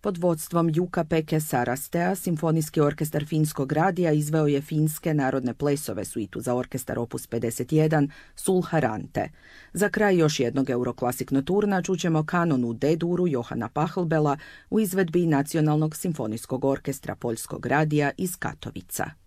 Pod vodstvom Jukka-Pekka Sarastea, Simfonijski orkestar Finskog radija izveo je finske narodne plesove, suitu za orkestar opus 51 Sulharante. Za kraj još jednog Euroklasik noturna čućemo kanon u D-duru Johana Pachelbela u izvedbi Nacionalnog simfonijskog orkestra Poljskog radija iz Katovica.